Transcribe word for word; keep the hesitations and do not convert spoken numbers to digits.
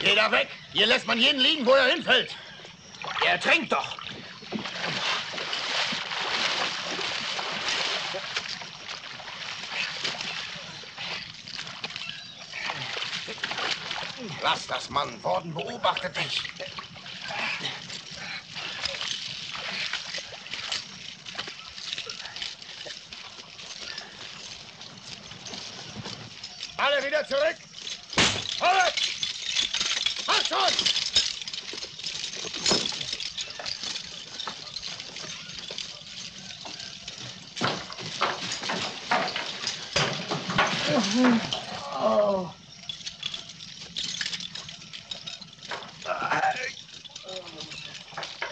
Geh da weg! Hier lässt man jeden liegen, wo er hinfällt. Er trinkt doch. Lass das, Mann. Worden beobachtet dich. Alle wieder zurück. Vorwärts! Halt schon! Oh.